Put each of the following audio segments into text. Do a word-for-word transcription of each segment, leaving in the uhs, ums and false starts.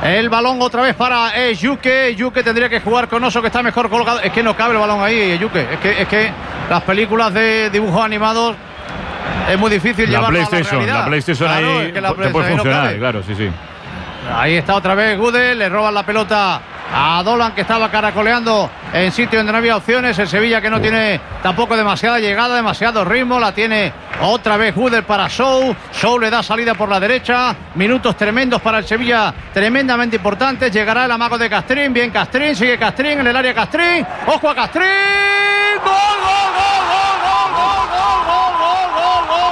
El balón otra vez para Eyuke. Eyuke tendría que jugar con Oso, que está mejor colocado. Es que no cabe el balón ahí, Eyuke. Es que, es que las películas de dibujos animados es muy difícil la llevarlo PlayStation, a la realidad. La PlayStation claro, ahí es que la te puede funcionar, no claro, sí, sí. Ahí está otra vez Gude, le roban la pelota a Dolan, que estaba caracoleando en sitio donde no había opciones. El Sevilla, que no tiene tampoco demasiada llegada, demasiado ritmo. La tiene otra vez Gude para Sou. Sou le da salida por la derecha. Minutos tremendos para el Sevilla, tremendamente importantes. Llegará el amago de Castrín. Bien Castrín, sigue Castrín en el área. Castrín, ojo a Castrín. ¡Gol, gol, gol, gol, gol, gol, gol, gol, gol,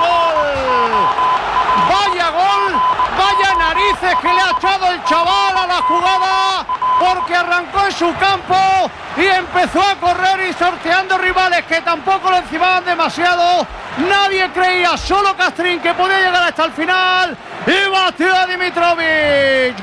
gol, gol! ¡Vaya gol! ¡Vaya narices que le ha echado el chaval a la jugada! Porque arrancó en su campo y empezó a correr y sorteando rivales que tampoco lo encimaban demasiado. Nadie creía, solo Castrín, que podía llegar hasta el final. Y batió a Dimitrovic.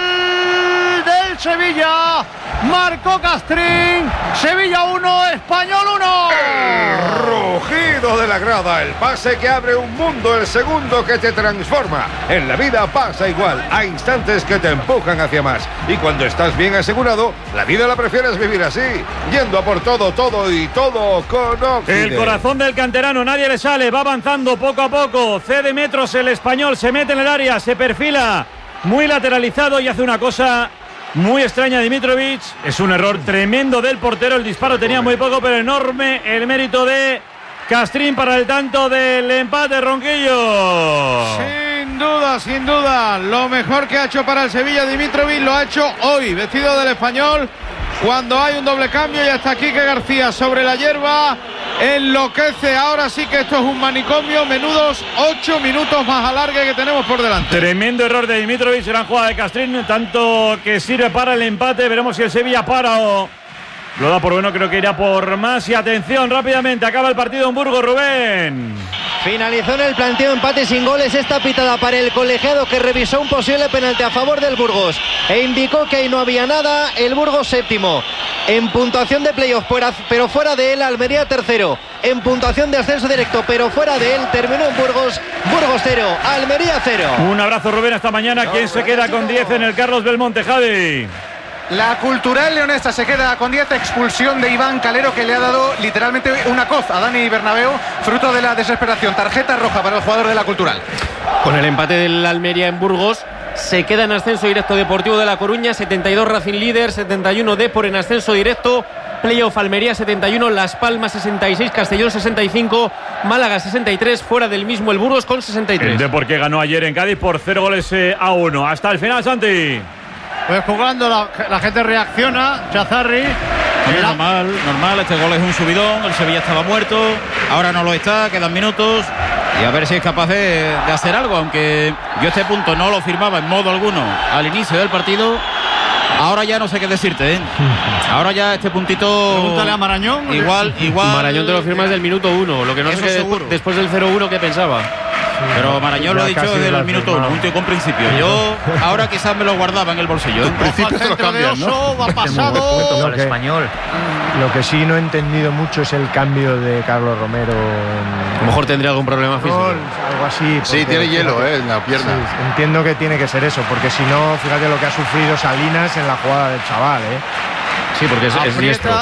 Gol del Sevilla. Marcó Castrín. Sevilla uno, Español uno. El rugido de la grada, el pase que abre un mundo, el segundo que te transforma. En la vida pasa igual, hay instantes que te empujan hacia más. Y cuando estás bien asegurado, la vida la prefieres vivir así, yendo a por todo, todo y todo con Oxide. El corazón del canterano, nadie le sale, va avanzando poco a poco, cede metros el Español, se mete en el área, se perfila muy lateralizado y hace una cosa muy extraña Dimitrovic. Es un error tremendo del portero, el disparo tenía muy poco, pero enorme el mérito de Castrín para el tanto del empate, Ronquillo. Sin duda, sin duda, lo mejor que ha hecho para el Sevilla Dimitrovic lo ha hecho hoy, vestido del Español, cuando hay un doble cambio. Y hasta aquí que García sobre la hierba enloquece. Ahora sí que esto es un manicomio. Menudos ocho minutos más alargue que tenemos por delante. Tremendo error de Dimitrovic, gran jugada de Castrín, tanto que sirve para el empate. Veremos si el Sevilla para o lo da por bueno. Creo que irá por más. Y atención, rápidamente acaba el partido en Burgos, Rubén. Finalizó en el planteo empate sin goles. Esta pitada para el colegiado, que revisó un posible penalti a favor del Burgos e indicó que ahí no había nada. El Burgos séptimo en puntuación de playoff, pero fuera de él. Almería tercero en puntuación de ascenso directo, pero fuera de él. Terminó en Burgos, Burgos cero, Almería cero. Un abrazo, Rubén, hasta mañana. ¿Quién se queda con diez en el Carlos Belmonte, Javi? La Cultural Leonesa se queda con diez, expulsión de Iván Calero, que le ha dado literalmente una coz a Dani Bernabéu, fruto de la desesperación. Tarjeta roja para el jugador de la Cultural. Con el empate del Almería en Burgos, se queda en ascenso directo Deportivo de La Coruña, setenta y dos Racing líder, setenta y uno Depor en ascenso directo. Playoff Almería setenta y uno, Las Palmas sesenta y seis, Castellón sesenta y cinco, Málaga sesenta y tres, fuera del mismo el Burgos con sesenta y tres. El Depor, que ganó ayer en Cádiz por cero goles a uno. Hasta el final, Santi. Pues jugando, la, la gente reacciona. Chazarri. La... Normal, normal, este gol es un subidón. El Sevilla estaba muerto, ahora no lo está, quedan minutos. Y a ver si es capaz de, de hacer algo, aunque yo este punto no lo firmaba en modo alguno al inicio del partido. Ahora ya no sé qué decirte, ¿eh? Ahora ya este puntito. Pregúntale a Marañón. Igual, igual. Marañón te lo firma desde el minuto uno. Lo que no sé es después, después del cero uno que pensaba. Pero Marañón lo ha dicho desde el minuto uno, un tío con principio. Yo ahora quizás me lo guardaba en el bolsillo. En principio se lo cambian, ¿no? Va pasado. Lo que, español. Lo que sí no he entendido mucho es el cambio de Carlos Romero. En... A lo mejor tendría algún problema físico. No, algo así. Sí, tiene hielo que, eh, en la pierna. Sí, entiendo que tiene que ser eso, porque si no, fíjate lo que ha sufrido Salinas en la jugada del chaval, ¿eh? Sí, porque es, es diestro.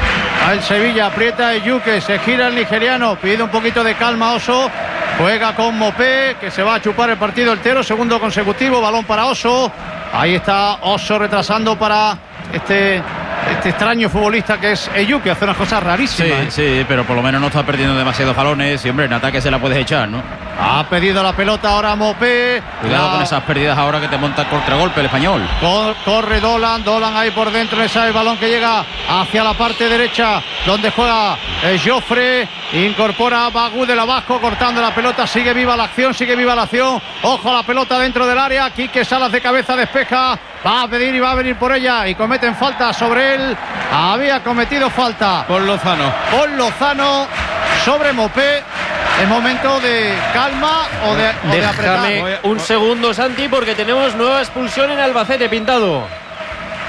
Al Sevilla aprieta Eyuke, se gira el nigeriano, pide un poquito de calma Oso. Juega con Mopé, que se va a chupar el partido entero, segundo consecutivo, balón para Oso. Ahí está Oso retrasando para este, este extraño futbolista que es Eyuke, hace unas cosas rarísimas. Sí, ¿eh? sí, pero por lo menos no está perdiendo demasiados balones y, hombre, en ataque se la puedes echar, ¿no? Ha pedido la pelota ahora Mopé. Cuidado la... con esas pérdidas ahora que te monta el contragolpe el español. Cor corre Dolan, Dolan ahí por dentro, ese el balón que llega hacia la parte derecha, donde juega eh, Joffre, incorpora a Bagú del abajo, cortando la pelota, sigue viva la acción, sigue viva la acción. Ojo a la pelota dentro del área, Quique Salas de cabeza despeja, va a pedir y va a venir por ella, y cometen falta sobre él. Había cometido falta Por Lozano. Por Lozano sobre Mopé. Es momento de calma o de, o de apretar. Déjame un segundo, Santi, porque tenemos nueva expulsión en Albacete, Pintado.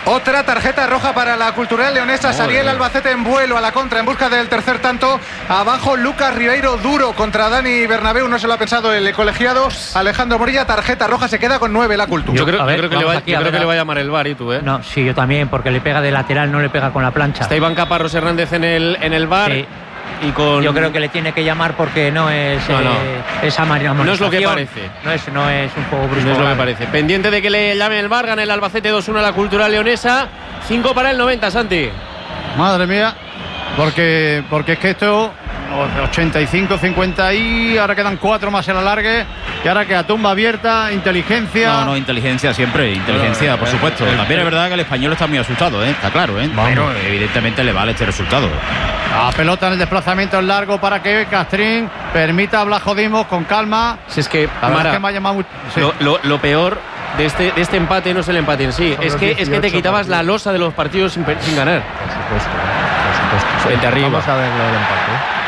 Otra tarjeta roja para la Cultural Leonesa. Salía el Albacete en vuelo a la contra en busca del tercer tanto. Abajo Lucas Ribeiro duro contra Dani Bernabéu. No se lo ha pensado el colegiado. Alejandro Morilla, tarjeta roja, se queda con nueve la Cultura. Yo creo, A ver, yo creo, que, le va, aquí, yo a creo ver, que le a- va a llamar el V A R y tú, ¿eh? No, sí, yo también, porque le pega de lateral, no le pega con la plancha. Está Iván Caparrós Hernández en el, en el V A R. Sí. Y con... Yo creo que le tiene que llamar porque no es No, no. eh, esa manera. No es lo que parece. No es, no es un juego brusco. No es lo que grave. parece. Pendiente de que le llame el V A R, gana el Albacete dos uno a la Cultural Leonesa. cinco para el noventa, Santi. Madre mía, porque, porque es que esto ochenta y cinco cincuenta y ahora quedan cuatro más en la largue y ahora queda tumba abierta, inteligencia. No, no, inteligencia siempre, inteligencia, por supuesto. También es verdad que el español está muy asustado, ¿eh? Está claro, ¿eh? Pero evidentemente le vale este resultado. La pelota en el desplazamiento en largo para que Castrín permita a Blajo Dimos con calma. Si es que, La verdad Mara, es que me ha llamado mucho. Sí. lo, lo- lo peor de este, de este empate no es el empate en sí, Son es los que, es que te dieciocho quitabas la partidos. losa de los partidos sin, per- sin ganar. Por supuesto, por supuesto. Vente arriba. Vamos a ver lo del empate.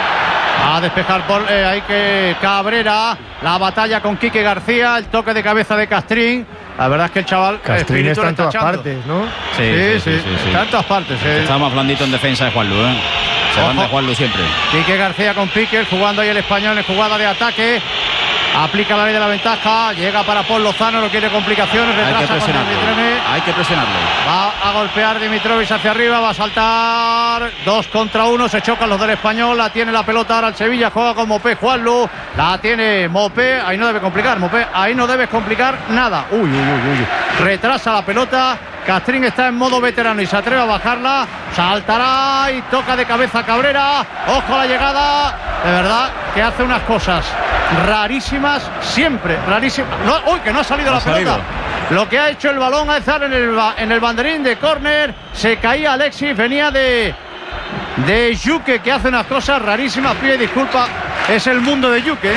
A despejar por eh, ahí que Cabrera, la batalla con Quique García, el toque de cabeza de Castrín. La verdad es que el chaval Castrín espíritu está le en todas echando. partes, ¿no? Sí, sí, está en todas partes. eh. Está más blandito en defensa de Juanlu, ¿eh? Se van de Ojo. Juanlu siempre. Quique García con Piquer, jugando ahí el español en jugada de ataque. Aplica la ley de la ventaja, llega para Paul Lozano, no quiere complicaciones, Hay que retrasa con presionarlo. Dimitrovic. Hay que presionarlo. Va a golpear Dimitrovic hacia arriba, va a saltar dos contra uno, se chocan los del español, la tiene la pelota ahora el Sevilla, juega con Mopé, Juanlu, la tiene Mopé, ahí no debe complicar, Mopé, ahí no debes complicar nada. Uy, uy, uy, uy, retrasa la pelota, Castrín está en modo veterano y se atreve a bajarla, saltará y toca de cabeza Cabrera, ojo a la llegada, de verdad que hace unas cosas rarísimas, siempre rarísimas. No, uy, que no ha salido No la ha salido. pelota. Lo que ha hecho el balón a estar en el, ba- en el banderín de córner. Se caía Alexis, venía de de Yuque, que hace unas cosas rarísimas. Pide disculpas, es el mundo de Yuque.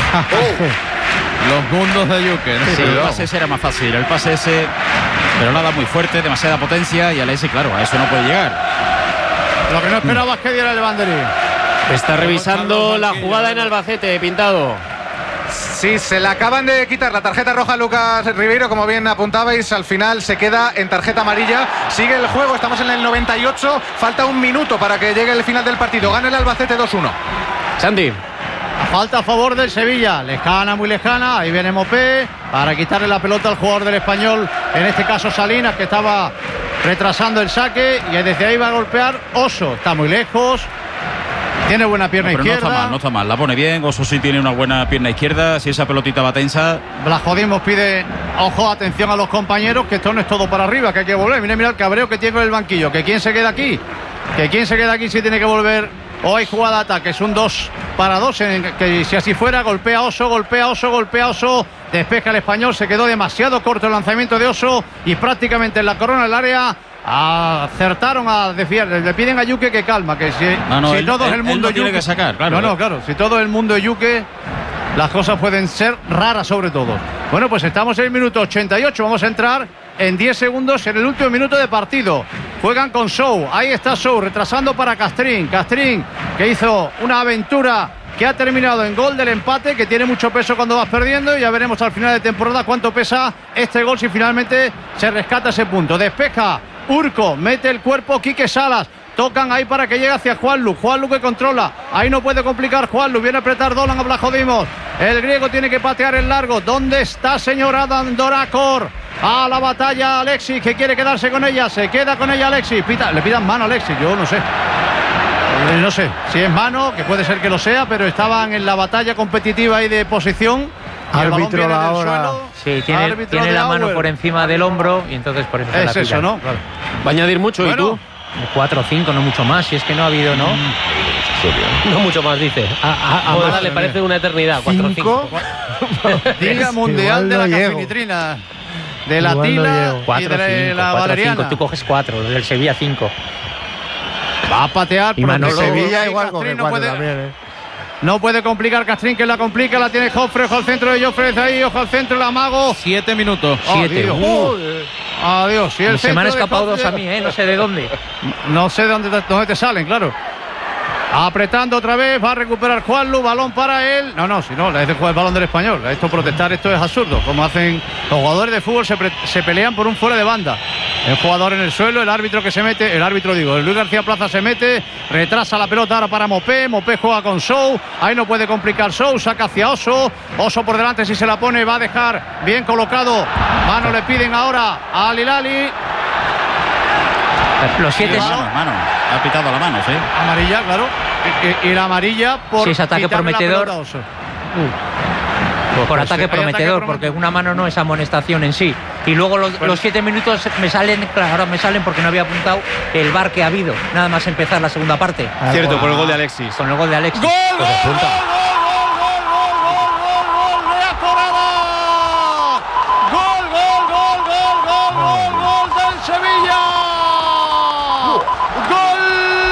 Los mundos de Yuque. ¿no? Sí, el pase ese era más fácil. El pase ese, pero nada muy fuerte, demasiada potencia. Y Alexis, claro, a eso no puede llegar. Lo que no esperaba es que diera el banderín. Está revisando la jugada en Albacete, Pintado. Sí, se le acaban de quitar la tarjeta roja a Lucas Ribeiro, como bien apuntabais, al final se queda en tarjeta amarilla. Sigue el juego, estamos en el noventa y ocho, falta un minuto para que llegue el final del partido. Gana el Albacete dos uno. Santi. Falta a favor del Sevilla, lejana, muy lejana. Ahí viene Mopé para quitarle la pelota al jugador del español, en este caso Salinas, que estaba retrasando el saque. Y desde ahí va a golpear Oso, está muy lejos. Tiene buena pierna No, pero no izquierda. está mal, no está mal. La pone bien. Oso sí tiene una buena pierna izquierda. Si esa pelotita va tensa. Blasjodimos pide, ojo, atención a los compañeros, que esto no es todo para arriba, que hay que volver. Mira, mira el cabreo que tiene con el banquillo. Que quién se queda aquí. Que quién se queda aquí si tiene que volver. O hay jugada de ataque. Es un dos para dos. En que si así fuera, golpea Oso, golpea Oso, golpea Oso. Despeja el español. Se quedó demasiado corto el lanzamiento de Oso. Y prácticamente en la corona del área. Acertaron a desviar. Le piden a Yuque que calma, que si, No, no, si él- todo es él- el él mundo no tiene Yuque- que sacar, claro. No, no, claro. Si todo el mundo es Yuque, las cosas pueden ser raras sobre todo. Bueno, pues estamos en el minuto ochenta y ocho. Vamos a entrar en diez segundos en el último minuto de partido. Juegan con Sou. Ahí está Sou, retrasando para Castrín. Castrín, que hizo una aventura que ha terminado en gol del empate, que tiene mucho peso cuando vas perdiendo. Y ya veremos al final de temporada cuánto pesa este gol si finalmente se rescata ese punto. Despeja Urco, mete el cuerpo Quique Salas. Tocan ahí para que llegue hacia Juanlu. Juanlu que controla. Ahí no puede complicar Juanlu. Viene a apretar Dolan a Blajodimos. El griego tiene que patear el largo. ¿Dónde está, señor Adam Dorakor? A la batalla Alexis, que quiere quedarse con ella. Se queda con ella Alexis. Pita, le pidan mano a Alexis. Yo no sé. Eh, No sé si es mano, que puede ser que lo sea, pero estaban en la batalla competitiva y de posición. Y el balón Árbitro viene la del hora. suelo. Sí, tiene, Árbitro tiene de la mano Auer. por encima del hombro y entonces por eso se la Es eso, pitan. ¿no? Claro. Va a añadir mucho, Bueno. ¿y tú? cuatro o cinco, no mucho más, si es que no ha habido, ¿no? No mucho más, dice. A, a, a Mara le parece una eternidad. cuatro o cinco. Diga Mundial Igual de no la llego. Cafinitrina, de la Igual no Tila llego. y cuatro de o la, cinco, la cuatro o Valeriana. cinco. Tú coges cuatro, del Sevilla cinco. Va a patear, Y pero Manolo- que Sevilla Castrín igual coge no cuatro puede, también, ¿eh? no puede complicar Castrín, que la complica, la tiene Joffre, ojo al centro de Joffre, desde ahí, ojo al centro, el amago. Siete minutos. Siete. Adiós. Uh. Adiós. Y el Se me han centro de escapado dos Joffre- a mí, ¿eh? No sé de dónde. No sé dónde, dónde te salen, claro. Apretando otra vez, va a recuperar Juanlu, balón para él. No, no, si no, es de jugar el balón del español. Esto protestar, esto es absurdo. Como hacen los jugadores de fútbol, se, pre- se pelean por un fuera de banda. El jugador en el suelo, el árbitro que se mete, el árbitro digo, el Luis García Plaza se mete, retrasa la pelota ahora para Mopé, Mopé juega con Sou, ahí no puede complicar Sou, saca hacia Oso, Oso por delante si se la pone va a dejar bien colocado, mano le piden ahora a Al Hilali. Los siete sí, mano, mano, ha pitado la mano, sí. Amarilla, claro, y, y la amarilla por sí, es ataque prometedor. La Oso. Uh. Por pues ataque sí, prometedor, ataque porque una mano no es amonestación en sí. Y luego los, bueno. los siete minutos me salen, claro, ahora me salen porque no había apuntado el V A R que ha habido, nada más empezar la segunda parte. Cierto, por el gol de Alexis. Con el gol de Alexis. ¡Gol, Pues gol, apunta. gol, gol, gol, gol, gol, gol de Acorada! ¡Gol, gol, gol, gol, gol, gol, gol del Sevilla! ¡Gol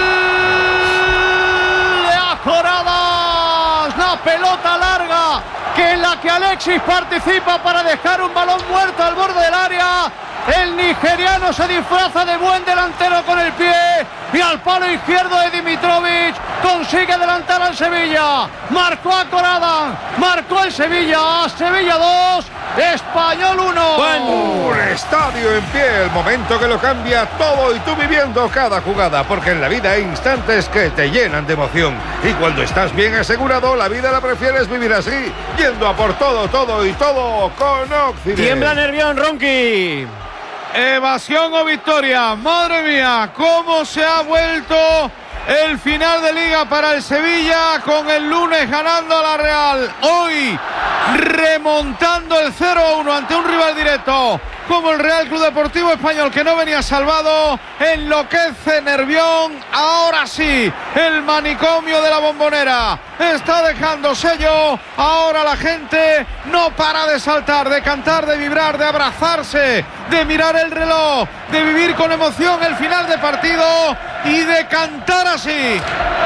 de Acorada! La pelota larga que en la que Alexis participa para dejar un balón muerto al borde del área. El nigeriano se disfraza de buen delantero con el pie y al palo izquierdo de Dimitrovic consigue adelantar al Sevilla. Marcó a Corada, marcó el Sevilla, Sevilla dos, Español uno. Un estadio en pie, el momento que lo cambia todo y tú viviendo cada jugada, porque en la vida hay instantes que te llenan de emoción y cuando estás bien asegurado la vida la prefieres vivir así, yendo a por todo, todo y todo con Occidente. Tiembla Nervión, Ronqui. Evasión o victoria. Madre mía, cómo se ha vuelto el final de liga para el Sevilla, con el lunes ganando a la Real, hoy remontando el cero a uno ante un rival directo como el Real Club Deportivo Español, que no venía salvado. Enloquece Nervión. Ahora sí, el manicomio de la Bombonera está dejando sello. Ahora la gente no para de saltar, de cantar, de vibrar, de abrazarse, de mirar el reloj, de vivir con emoción el final de partido y de cantar así.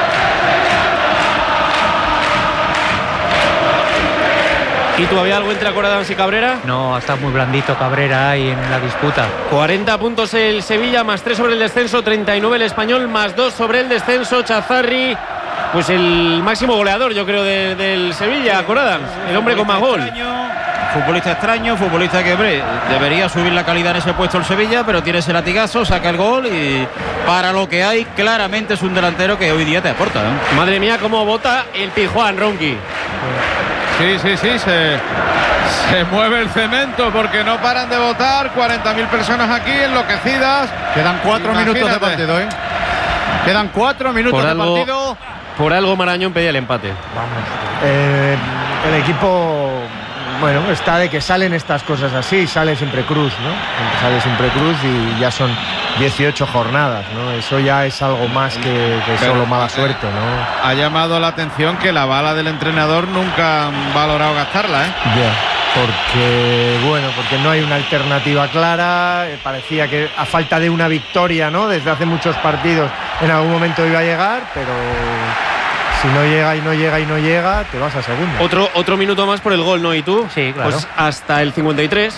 ¿Y todavía algo entre Acorada y Cabrera? No, está muy blandito Cabrera ahí en la disputa. cuarenta puntos el Sevilla, más tres sobre el descenso, treinta y nueve el Español, más dos sobre el descenso. Chazarri, pues el máximo goleador, yo creo, de, del Sevilla, Acorada, el hombre con más gol. Extraño, futbolista extraño, futbolista que, hombre, debería subir la calidad en ese puesto el Sevilla, pero tiene ese latigazo, saca el gol y para lo que hay, claramente es un delantero que hoy día te aporta, ¿no? Madre mía, cómo bota el Pijuán, Ronqui. Sí, sí, sí, se, se mueve el cemento porque no paran de votar. cuarenta mil personas aquí enloquecidas. Quedan cuatro Imagínate. minutos de partido, ¿eh? Quedan cuatro minutos Por de algo, partido. por algo Marañón pedía el empate. Eh, el equipo, bueno, está de que salen estas cosas así, sale siempre Cruz, ¿no? Sale siempre Cruz y ya son dieciocho jornadas, ¿no? Eso ya es algo más que, que solo mala suerte, ¿no? Ha llamado la atención que la bala del entrenador nunca han valorado gastarla, ¿eh? Ya, porque, bueno, porque no hay una alternativa clara. eh, Parecía que a falta de una victoria, ¿no? Desde hace muchos partidos en algún momento iba a llegar, pero si no llega y no llega y no llega, te vas a segunda. Otro, otro minuto más por el gol, ¿no? ¿Y tú? Sí, claro. Pues hasta el cincuenta y tres.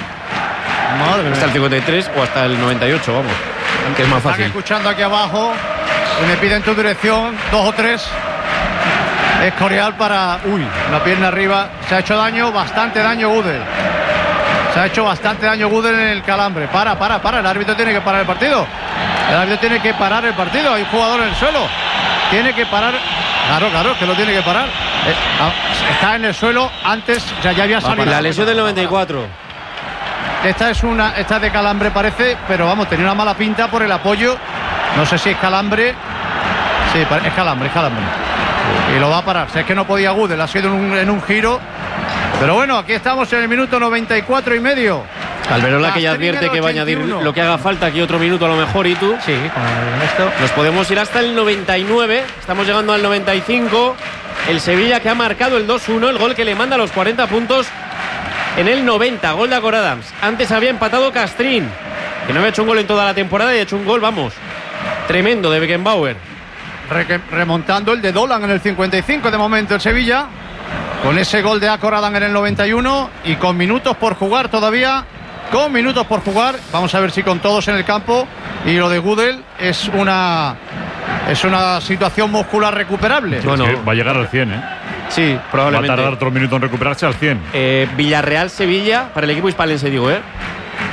Madre Hasta el mía. cincuenta y tres o hasta el noventa y ocho, vamos. Que es más Están fácil. escuchando aquí abajo y me piden tu dirección, dos o tres. Escorial para... Uy, la pierna arriba. Se ha hecho daño, bastante daño Gudel. Se ha hecho bastante daño Gudel en el calambre. Para, para, para. El árbitro tiene que parar el partido. El árbitro tiene que parar el partido. Hay un jugador en el suelo. Tiene que parar. Claro, claro, que lo tiene que parar. Eh, ah, está en el suelo antes, ya, ya había salido. La lesión del noventa y cuatro. Esta es una, esta es de calambre parece, pero vamos, tenía una mala pinta por el apoyo. No sé si es calambre. Sí, es calambre, es calambre. Y lo va a parar. Si es que no podía Gudel, ha sido en un, en un giro. Pero bueno, aquí estamos en el minuto noventa y cuatro y medio. Alberola, que ya advierte que va a añadir lo que haga falta, aquí otro minuto a lo mejor. ¿Y tú? Sí, con esto. Nos podemos ir hasta el noventa y nueve. Estamos llegando al noventa y cinco. El Sevilla, que ha marcado el dos uno, el gol que le manda los cuarenta puntos en el noventa. Gol de Acorada. Antes había empatado Castrín, que no había hecho un gol en toda la temporada y ha hecho un gol, vamos, tremendo, de Beckenbauer. Re remontando el de Dolan en el cincuenta y cinco de momento el Sevilla, con ese gol de Acorada en el noventa y uno y con minutos por jugar todavía. Con minutos por jugar. Vamos a ver si con todos en el campo. Y lo de Gudel es una es una situación muscular recuperable. Bueno, sí, va a llegar al cien, ¿eh? Sí, probablemente. Va a tardar otro minuto en recuperarse al cien. Eh, Villarreal-Sevilla, para el equipo hispalense, digo, ¿eh?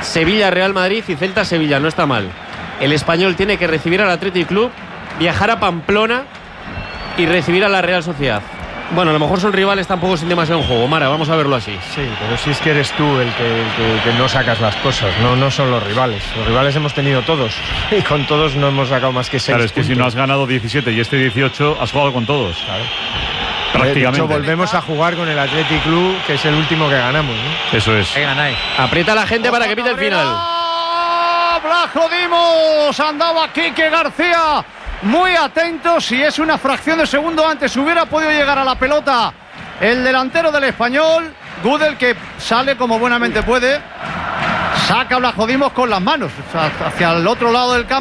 Sevilla-Real Madrid y Celta-Sevilla, no está mal. El Español tiene que recibir al Athletic Club, viajar a Pamplona y recibir a la Real Sociedad. Bueno, a lo mejor son rivales tampoco sin demasiado en juego, Mara, vamos a verlo así. Sí, pero si es que eres tú el que, el que, que no sacas las cosas, no, no son los rivales. Los rivales hemos tenido todos y con todos no hemos sacado más que seis. Claro, es que puntos. si no has ganado diecisiete y este dieciocho, has jugado con todos. Claro. Prácticamente. De hecho, volvemos a jugar con el Athletic Club, que es el último que ganamos, ¿no? Eso es. Aprieta la gente para que pite el final. Blajo Dimos, andaba Quique García muy atento. Si es una fracción de segundo antes hubiera podido llegar a la pelota el delantero del Español, Gudel, que sale como buenamente puede, saca a Blajo Dimos con las manos hacia el otro lado del campo.